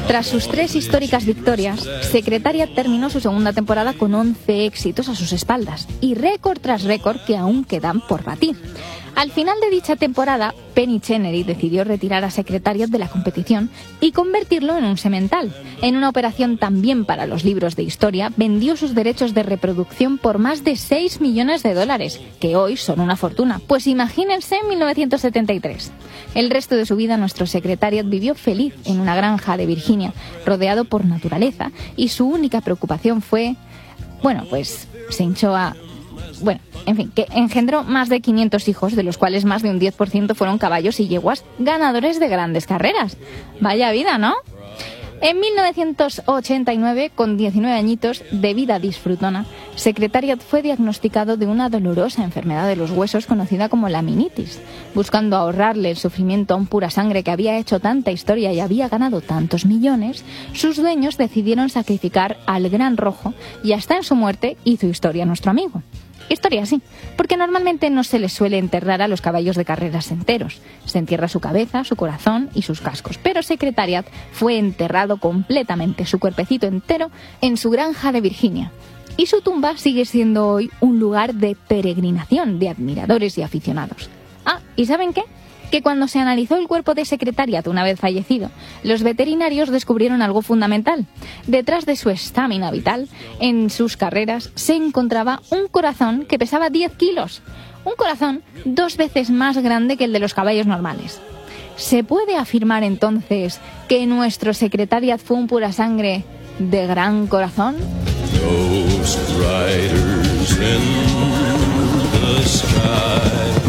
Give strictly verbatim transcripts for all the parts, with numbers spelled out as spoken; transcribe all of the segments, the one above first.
Tras sus tres históricas victorias, Secretariat terminó su segunda temporada con once éxitos a sus espaldas y récord tras récord que aún quedan por batir. Al final de dicha temporada, Penny Chenery decidió retirar a Secretariat de la competición y convertirlo en un semental. En una operación también para los libros de historia, vendió sus derechos de reproducción por más de seis millones de dólares, que hoy son una fortuna. Pues imagínense en mil novecientos setenta y tres. El resto de su vida nuestro Secretariat vivió feliz en una granja de Virginia, rodeado por naturaleza, y su única preocupación fue, bueno, pues se hinchó a... Bueno, en fin, que engendró más de quinientos hijos, de los cuales más de un diez por ciento fueron caballos y yeguas ganadores de grandes carreras. Vaya vida, ¿no? En mil novecientos ochenta y nueve, con diecinueve añitos de vida disfrutona, Secretariat fue diagnosticado de una dolorosa enfermedad de los huesos conocida como laminitis. Buscando ahorrarle el sufrimiento a un pura sangre que había hecho tanta historia y había ganado tantos millones, sus dueños decidieron sacrificar al Gran Rojo y hasta en su muerte hizo historia nuestro amigo. Historia sí, porque normalmente no se les suele enterrar a los caballos de carreras enteros. Se entierra su cabeza, su corazón y sus cascos. Pero Secretariat fue enterrado completamente, su cuerpecito entero, en su granja de Virginia. Y su tumba sigue siendo hoy un lugar de peregrinación de admiradores y aficionados. Ah, ¿y saben qué? Que cuando se analizó el cuerpo de Secretariat una vez fallecido, los veterinarios descubrieron algo fundamental. Detrás de su estamina vital, en sus carreras, se encontraba un corazón que pesaba diez kilos. Un corazón dos veces más grande que el de los caballos normales. ¿Se puede afirmar entonces que nuestro Secretariat fue un pura sangre de gran corazón? Ghost riders in the sky.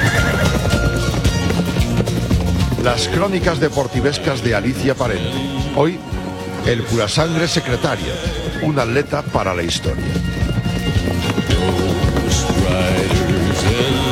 Las crónicas deportivescas de Alicia Parente. Hoy, el purasangre Secretariat, un atleta para la historia. Ghost riders in